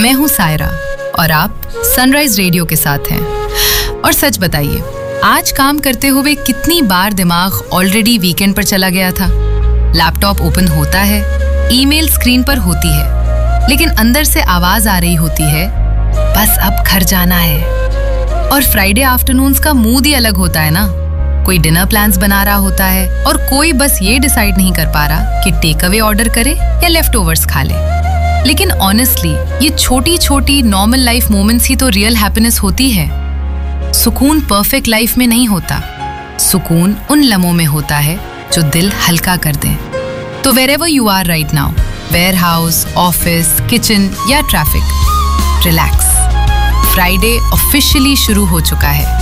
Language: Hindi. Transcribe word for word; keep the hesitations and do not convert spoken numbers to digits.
मैं हूँ सायरा और आप सनराइज रेडियो के साथ हैं। और सच बताइए, आज काम करते हुए कितनी बार दिमाग ऑलरेडी वीकेंड पर चला गया था। लैपटॉप ओपन होता है, ईमेल स्क्रीन पर होती है, लेकिन अंदर से आवाज आ रही होती है, बस अब घर जाना है। और फ्राइडे आफ्टरनून्स का मूड ही अलग होता है ना। कोई डिनर प्लान्स बना रहा होता है और कोई बस ये डिसाइड नहीं कर पा रहा कि टेक अवे ऑर्डर करे या लेफ्टओवर्स खा ले। लेकिन ऑनेस्टली ये छोटी छोटी नॉर्मल लाइफ मोमेंट्स ही तो रियल हैप्पीनेस होती है। सुकून परफेक्ट लाइफ में नहीं होता, सुकून उन लम्हों में होता है जो दिल हल्का कर दे। तो wherever you are right now, ware house, office, kitchen या ट्रैफिक, रिलैक्स। फ्राइडे ऑफिशियली शुरू हो चुका है।